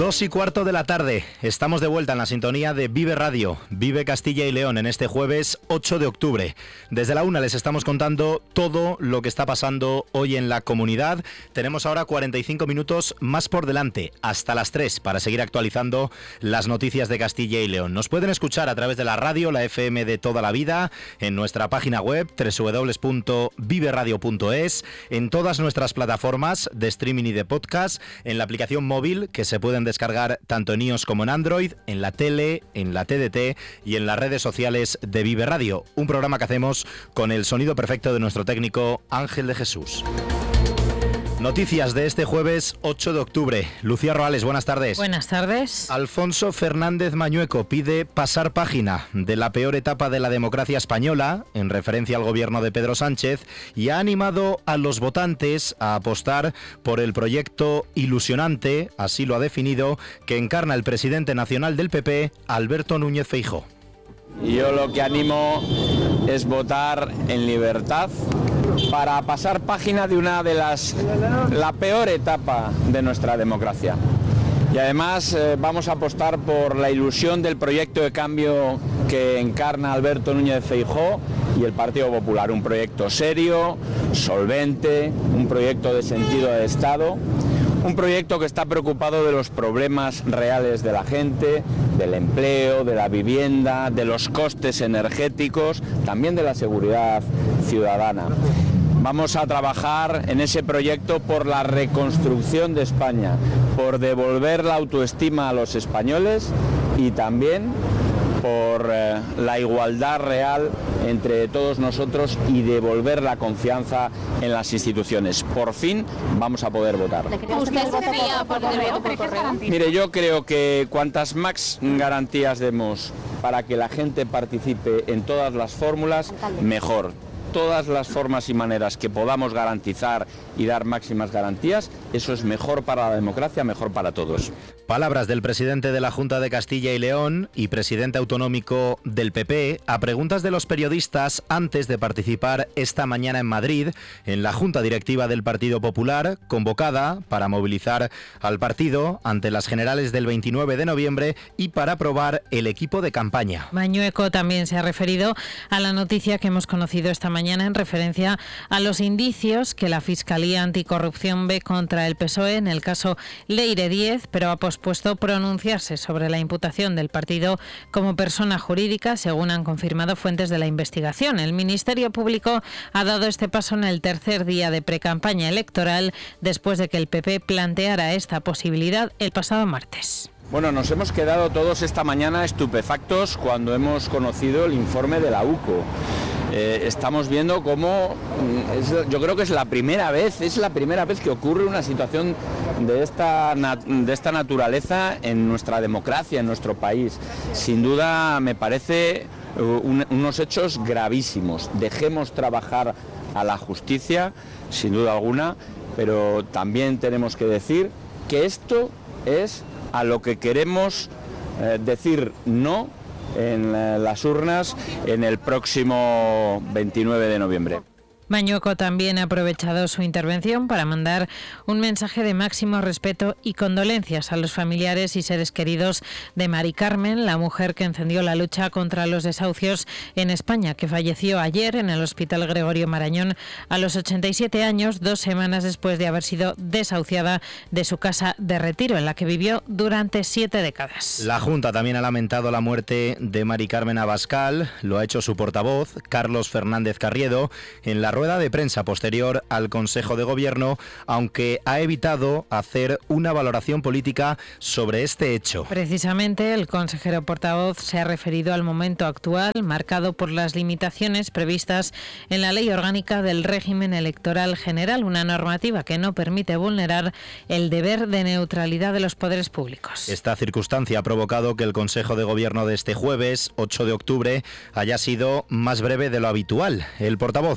2:15 de la tarde. Estamos de vuelta en la sintonía de Vive Radio, Vive Castilla y León, en este jueves 8 de octubre. Desde la 1 les estamos contando todo lo que está pasando hoy en la comunidad. Tenemos ahora 45 minutos más por delante, hasta las 3, para seguir actualizando las noticias de Castilla y León. Nos pueden escuchar a través de la radio, la FM de toda la vida, en nuestra página web www.viveradio.es, en todas nuestras plataformas de streaming y de podcast, en la aplicación móvil que se pueden descargar tanto en iOS como en Android, en la tele, en la TDT y en las redes sociales de Vive Radio. Un programa que hacemos con el sonido perfecto de nuestro técnico Ángel de Jesús. Noticias de este jueves 8 de octubre. Lucía Roales, buenas tardes. Buenas tardes. Alfonso Fernández Mañueco pide pasar página de la peor etapa de la democracia española, en referencia al gobierno de Pedro Sánchez, y ha animado a los votantes a apostar por el proyecto ilusionante, así lo ha definido, que encarna el presidente nacional del PP, Alberto Núñez Feijóo. Yo lo que animo es votar en libertad para pasar página de la peor etapa de nuestra democracia. Y además vamos a apostar por la ilusión del proyecto de cambio que encarna Alberto Núñez Feijóo y el Partido Popular. Un proyecto serio, solvente, un proyecto de sentido de Estado. Un proyecto que está preocupado de los problemas reales de la gente, del empleo, de la vivienda, de los costes energéticos, también de la seguridad ciudadana. Vamos a trabajar en ese proyecto por la reconstrucción de España, por devolver la autoestima a los españoles y también por la igualdad real entre todos nosotros y devolver la confianza en las instituciones. Por fin vamos a poder votar. ¿Usted se fía por el voto por correo? Mire, yo creo que cuantas más garantías demos para que la gente participe en todas las fórmulas, mejor. Todas las formas y maneras que podamos garantizar y dar máximas garantías, eso es mejor para la democracia, mejor para todos. Palabras del presidente de la Junta de Castilla y León y presidente autonómico del PP a preguntas de los periodistas antes de participar esta mañana en Madrid en la Junta Directiva del Partido Popular, convocada para movilizar al partido ante las generales del 29 de noviembre y para aprobar el equipo de campaña. Mañueco también se ha referido a la noticia que hemos conocido esta mañana en referencia a los indicios que la Fiscalía Anticorrupción ve contra el PSOE en el caso Leire Díez, pero ha pospuesto pronunciarse sobre la imputación del partido como persona jurídica, según han confirmado fuentes de la investigación. El Ministerio Público ha dado este paso en el tercer día de precampaña electoral, después de que el PP planteara esta posibilidad el pasado martes. Bueno, nos hemos quedado todos esta mañana estupefactos cuando hemos conocido el informe de la UCO. Estamos viendo cómo, yo creo que es la primera vez que ocurre una situación de esta naturaleza en nuestra democracia, en nuestro país. Sin duda me parece unos hechos gravísimos. Dejemos trabajar a la justicia, sin duda alguna, pero también tenemos que decir que esto es a lo que queremos decir no en las urnas en el próximo 29 de noviembre. Mañueco también ha aprovechado su intervención para mandar un mensaje de máximo respeto y condolencias a los familiares y seres queridos de Mari Carmen, la mujer que encendió la lucha contra los desahucios en España, que falleció ayer en el Hospital Gregorio Marañón a los 87 años, 2 semanas después de haber sido desahuciada de su casa de retiro, en la que vivió durante 7 décadas. La Junta también ha lamentado la muerte de Mari Carmen Abascal, lo ha hecho su portavoz, Carlos Fernández Carriedo, en la rueda de prensa posterior al Consejo de Gobierno, aunque ha evitado hacer una valoración política sobre este hecho. Precisamente el consejero portavoz se ha referido al momento actual, marcado por las limitaciones previstas en la Ley Orgánica del Régimen Electoral General, una normativa que no permite vulnerar el deber de neutralidad de los poderes públicos. Esta circunstancia ha provocado que el Consejo de Gobierno de este jueves, 8 de octubre, haya sido más breve de lo habitual. El portavoz no ha podido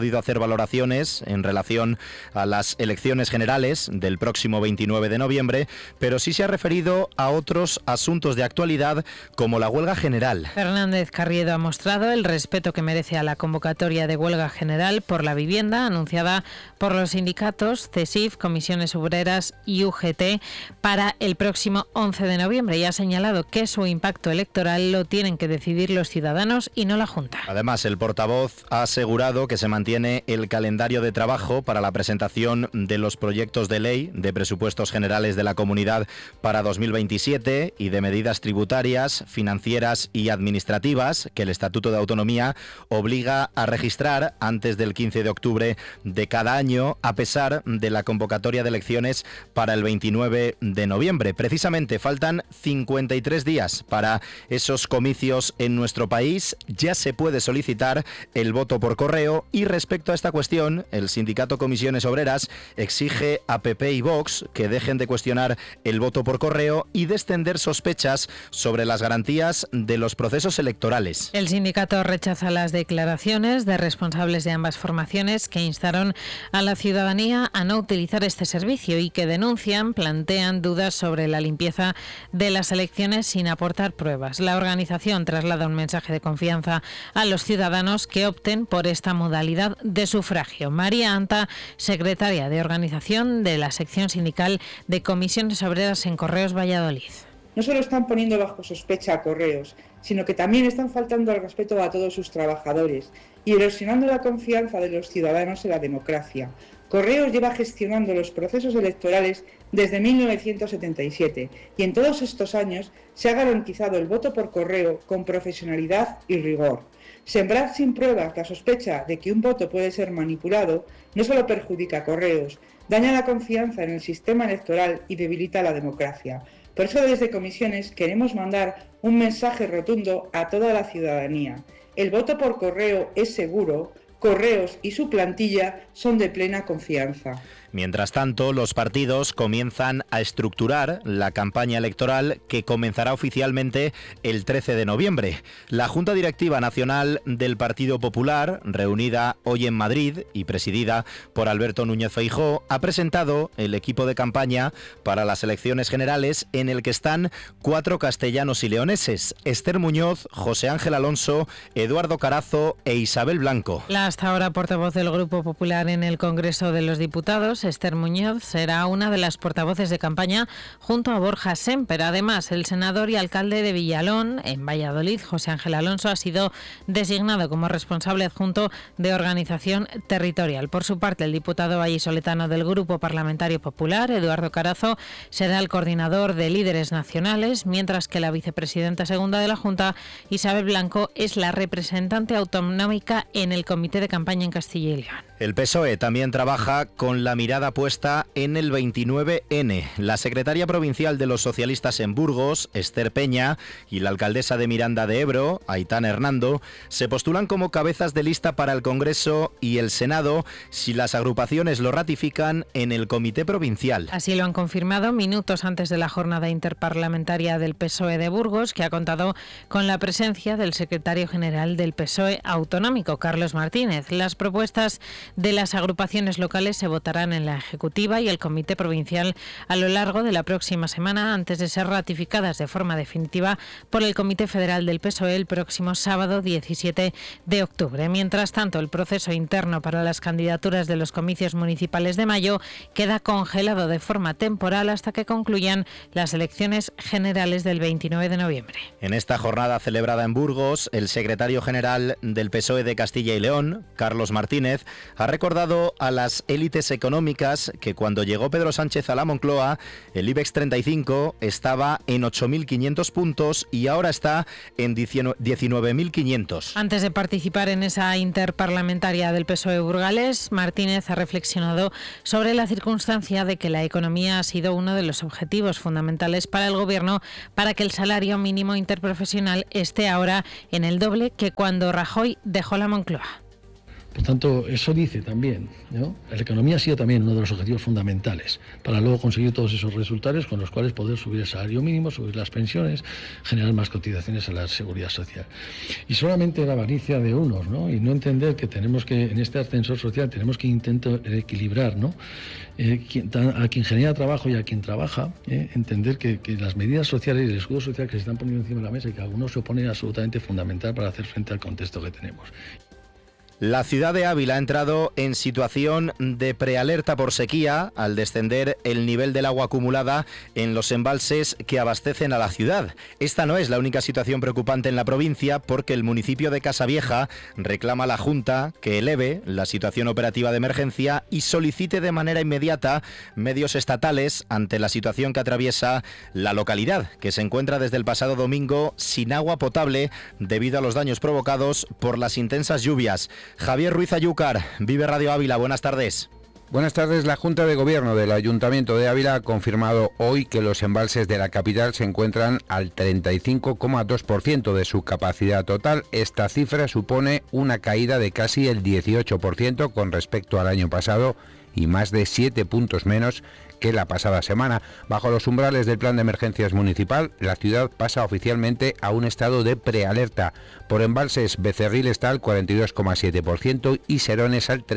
podido hacer valoraciones en relación a las elecciones generales del próximo 29 de noviembre, pero sí se ha referido a otros asuntos de actualidad como la huelga general. Fernández Carriedo ha mostrado el respeto que merece a la convocatoria de huelga general por la vivienda anunciada por los sindicatos CESIF, Comisiones Obreras y UGT para el próximo 11 de noviembre y ha señalado que su impacto electoral lo tienen que decidir los ciudadanos y no la Junta. Además, el portavoz ha asegurado que se mantiene el calendario de trabajo para la presentación de los proyectos de ley de presupuestos generales de la comunidad para 2027 y de medidas tributarias, financieras y administrativas que el Estatuto de Autonomía obliga a registrar antes del 15 de octubre de cada año, a pesar de la convocatoria de elecciones para el 29 de noviembre. Precisamente faltan 53 días para esos comicios en nuestro país. Ya se puede solicitar el voto por correo y respecto a esta cuestión, el sindicato Comisiones Obreras exige a PP y Vox que dejen de cuestionar el voto por correo y de extender sospechas sobre las garantías de los procesos electorales. El sindicato rechaza las declaraciones de responsables de ambas formaciones que instaron a la ciudadanía a no utilizar este servicio y que plantean dudas sobre la limpieza de las elecciones sin aportar pruebas. La organización traslada un mensaje de confianza a los ciudadanos que opten por esta modalidad de sufragio. María Anta, secretaria de organización de la sección sindical de Comisiones Obreras en Correos Valladolid. No solo están poniendo bajo sospecha a Correos, sino que también están faltando al respeto a todos sus trabajadores y erosionando la confianza de los ciudadanos en la democracia. Correos lleva gestionando los procesos electorales desde 1977 y en todos estos años se ha garantizado el voto por correo con profesionalidad y rigor. Sembrar sin pruebas la sospecha de que un voto puede ser manipulado no solo perjudica a Correos, daña la confianza en el sistema electoral y debilita la democracia. Por eso desde Comisiones queremos mandar un mensaje rotundo a toda la ciudadanía. El voto por correo es seguro. Correos y su plantilla son de plena confianza. Mientras tanto, los partidos comienzan a estructurar la campaña electoral que comenzará oficialmente el 13 de noviembre. La Junta Directiva Nacional del Partido Popular, reunida hoy en Madrid y presidida por Alberto Núñez Feijóo, ha presentado el equipo de campaña para las elecciones generales en el que están 4 castellanos y leoneses: Esther Muñoz, José Ángel Alonso, Eduardo Carazo e Isabel Blanco. La hasta ahora portavoz del Grupo Popular en el Congreso de los Diputados, Esther Muñoz, será una de las portavoces de campaña junto a Borja Semper. Además, el senador y alcalde de Villalón, en Valladolid, José Ángel Alonso, ha sido designado como responsable adjunto de organización territorial. Por su parte, el diputado vallisoletano del Grupo Parlamentario Popular, Eduardo Carazo, será el coordinador de líderes nacionales, mientras que la vicepresidenta segunda de la Junta, Isabel Blanco, es la representante autonómica en el Comité de Campaña en Castilla y León. El PSOE también trabaja con la mirada puesta en el 29N. La secretaria provincial de los socialistas en Burgos, Esther Peña, y la alcaldesa de Miranda de Ebro, Aitana Hernando, se postulan como cabezas de lista para el Congreso y el Senado si las agrupaciones lo ratifican en el Comité Provincial. Así lo han confirmado minutos antes de la jornada interparlamentaria del PSOE de Burgos, que ha contado con la presencia del secretario general del PSOE autonómico, Carlos Martínez. Las propuestas de las agrupaciones locales se votarán en la Ejecutiva y el Comité Provincial a lo largo de la próxima semana, antes de ser ratificadas de forma definitiva por el Comité Federal del PSOE el próximo sábado 17 de octubre. Mientras tanto, el proceso interno para las candidaturas de los comicios municipales de mayo queda congelado de forma temporal hasta que concluyan las elecciones generales del 29 de noviembre. En esta jornada celebrada en Burgos, el secretario general del PSOE de Castilla y León, Carlos Martínez, ha recordado a las élites económicas que cuando llegó Pedro Sánchez a la Moncloa, el IBEX 35 estaba en 8.500 puntos y ahora está en 19.500. Antes de participar en esa interparlamentaria del PSOE burgalés, Martínez ha reflexionado sobre la circunstancia de que la economía ha sido uno de los objetivos fundamentales para el Gobierno para que el salario mínimo interprofesional esté ahora en el doble que cuando Rajoy dejó la Moncloa. Por tanto, eso dice también, ¿no? La economía ha sido también uno de los objetivos fundamentales para luego conseguir todos esos resultados con los cuales poder subir el salario mínimo, subir las pensiones, generar más cotizaciones a la seguridad social. Y solamente la avaricia de unos, ¿no? Y no entender que tenemos que, en este ascensor social, tenemos que intentar equilibrar, ¿no? A quien genera trabajo y a quien trabaja, entender que las medidas sociales y el escudo social que se están poniendo encima de la mesa y que algunos se oponen, es absolutamente fundamental para hacer frente al contexto que tenemos. La ciudad de Ávila ha entrado en situación de prealerta por sequía al descender el nivel del agua acumulada en los embalses que abastecen a la ciudad. Esta no es la única situación preocupante en la provincia, porque el municipio de Casavieja reclama a la Junta que eleve la situación operativa de emergencia y solicite de manera inmediata medios estatales ante la situación que atraviesa la localidad, que se encuentra desde el pasado domingo sin agua potable debido a los daños provocados por las intensas lluvias. Javier Ruiz Ayúcar, Vive Radio Ávila, buenas tardes. Buenas tardes. La Junta de Gobierno del Ayuntamiento de Ávila ha confirmado hoy que los embalses de la capital se encuentran al 35,2% de su capacidad total. Esta cifra supone una caída de casi el 18% con respecto al año pasado y más de 7 puntos menos que la pasada semana. Bajo los umbrales del Plan de Emergencias Municipal, la ciudad pasa oficialmente a un estado de prealerta. Por embalses, Becerril está al 42,7% y Serones al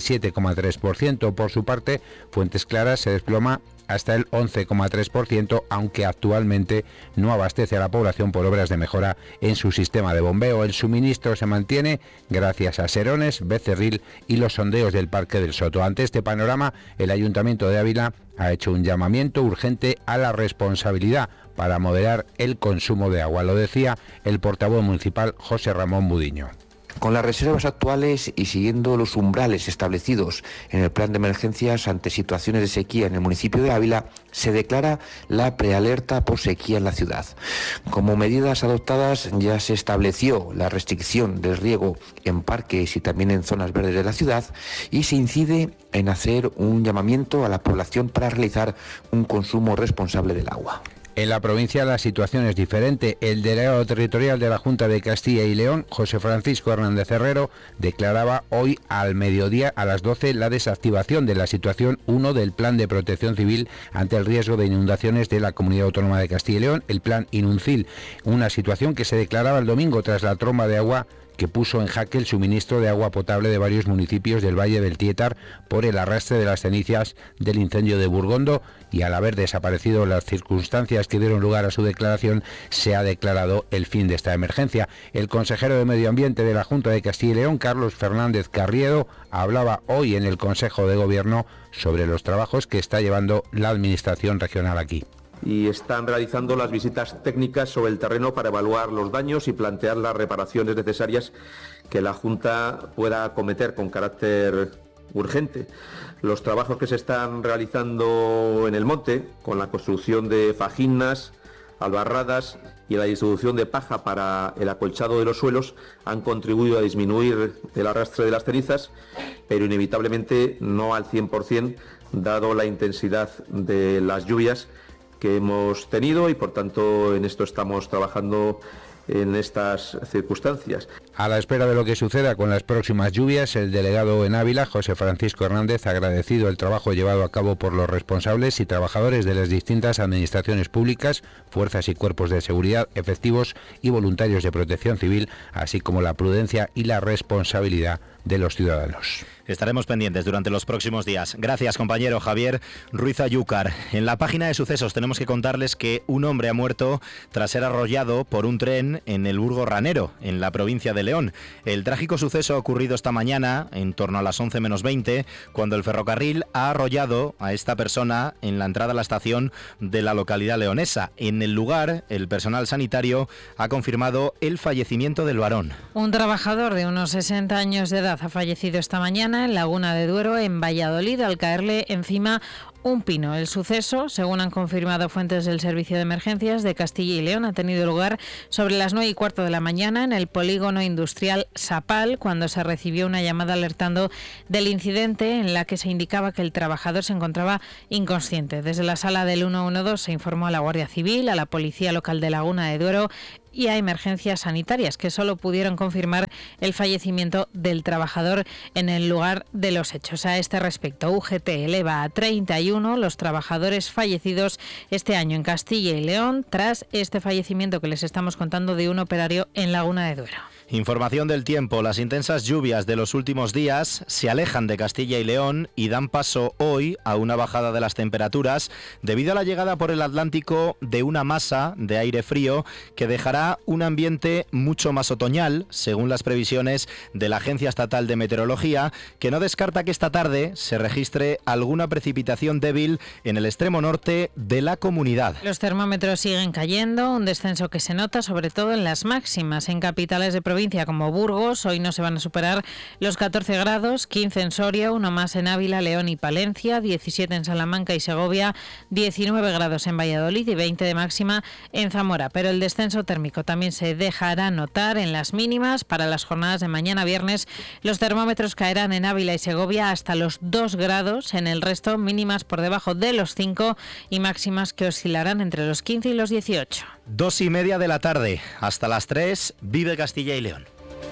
37,3%. Por su parte, Fuentes Claras se desploma hasta el 11,3%, aunque actualmente no abastece a la población por obras de mejora en su sistema de bombeo. El suministro se mantiene gracias a Serones, Becerril y los sondeos del Parque del Soto. Ante este panorama, el Ayuntamiento de Ávila ha hecho un llamamiento urgente a la responsabilidad para moderar el consumo de agua. Lo decía el portavoz municipal José Ramón Budiño. Con las reservas actuales y siguiendo los umbrales establecidos en el plan de emergencias ante situaciones de sequía en el municipio de Ávila, se declara la prealerta por sequía en la ciudad. Como medidas adoptadas, ya se estableció la restricción del riego en parques y también en zonas verdes de la ciudad, y se incide en hacer un llamamiento a la población para realizar un consumo responsable del agua. En la provincia la situación es diferente. El delegado territorial de la Junta de Castilla y León, José Francisco Hernández Herrero, declaraba hoy al mediodía a las 12 la desactivación de la situación 1 del Plan de Protección Civil ante el riesgo de inundaciones de la Comunidad Autónoma de Castilla y León, el Plan Inuncil, una situación que se declaraba el domingo tras la tromba de agua que puso en jaque el suministro de agua potable de varios municipios del Valle del Tietar por el arrastre de las cenizas del incendio de Burgondo, y al haber desaparecido las circunstancias que dieron lugar a su declaración, se ha declarado el fin de esta emergencia. El consejero de Medio Ambiente de la Junta de Castilla y León, Carlos Fernández Carriedo, hablaba hoy en el Consejo de Gobierno sobre los trabajos que está llevando la Administración regional aquí. Y están realizando las visitas técnicas sobre el terreno para evaluar los daños y plantear las reparaciones necesarias que la Junta pueda acometer con carácter urgente. Los trabajos que se están realizando en el monte, con la construcción de fajinas, albarradas y la distribución de paja para el acolchado de los suelos, han contribuido a disminuir el arrastre de las cenizas, pero inevitablemente no al 100%, dado la intensidad de las lluvias que hemos tenido, y por tanto en esto estamos trabajando en estas circunstancias. A la espera de lo que suceda con las próximas lluvias, el delegado en Ávila, José Francisco Hernández, ha agradecido el trabajo llevado a cabo por los responsables y trabajadores de las distintas administraciones públicas, fuerzas y cuerpos de seguridad, efectivos y voluntarios de protección civil, así como la prudencia y la responsabilidad de los ciudadanos. Estaremos pendientes durante los próximos días. Gracias, compañero Javier Ruiz Ayúcar. En la página de sucesos tenemos que contarles que un hombre ha muerto tras ser arrollado por un tren en el Burgo Ranero, en la provincia de León. El trágico suceso ha ocurrido esta mañana, en torno a las 11 menos 20, cuando el ferrocarril ha arrollado a esta persona en la entrada a la estación de la localidad leonesa. En el lugar, el personal sanitario ha confirmado el fallecimiento del varón. Un trabajador de unos 60 años de edad ha fallecido esta mañana en Laguna de Duero, en Valladolid, al caerle encima un pino. El suceso, según han confirmado fuentes del Servicio de Emergencias de Castilla y León, ha tenido lugar sobre las 9:15 de la mañana en el polígono industrial Sapal, cuando se recibió una llamada alertando del incidente, en la que se indicaba que el trabajador se encontraba inconsciente. Desde la sala del 112 se informó a la Guardia Civil, a la Policía Local de Laguna de Duero y a emergencias sanitarias, que solo pudieron confirmar el fallecimiento del trabajador en el lugar de los hechos. A este respecto, UGT eleva a 31 los trabajadores fallecidos este año en Castilla y León, tras este fallecimiento que les estamos contando de un operario en Laguna de Duero. Información del tiempo. Las intensas lluvias de los últimos días se alejan de Castilla y León y dan paso hoy a una bajada de las temperaturas debido a la llegada por el Atlántico de una masa de aire frío que dejará un ambiente mucho más otoñal, según las previsiones de la Agencia Estatal de Meteorología, que no descarta que esta tarde se registre alguna precipitación débil en el extremo norte de la comunidad. Los termómetros siguen cayendo, un descenso que se nota sobre todo en las máximas. En capitales de provincia como Burgos hoy no se van a superar los 14 grados, 15 en Soria, uno más en Ávila, León y Palencia, 17 en Salamanca y Segovia, 19 grados en Valladolid y 20 de máxima en Zamora. Pero el descenso térmico también se dejará notar en las mínimas. Para las jornadas de mañana viernes, los termómetros caerán en Ávila y Segovia hasta los 2 grados, en el resto mínimas por debajo de los 5 y máximas que oscilarán entre los 15 y los 18. 2:30 de la tarde, hasta las 3, Vive Castilla y León.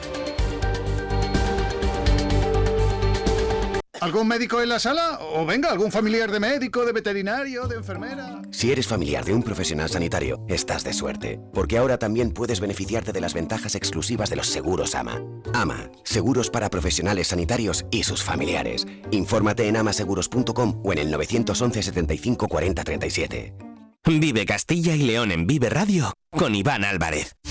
¿Algún médico en la sala? O venga, algún familiar de médico, de veterinario, de enfermera. Si eres familiar de un profesional sanitario, estás de suerte, porque ahora también puedes beneficiarte de las ventajas exclusivas de los seguros AMA. AMA, seguros para profesionales sanitarios y sus familiares. Infórmate en amaseguros.com o en el 911 75 40 37. Vive Castilla y León en Vive Radio con Iván Álvarez.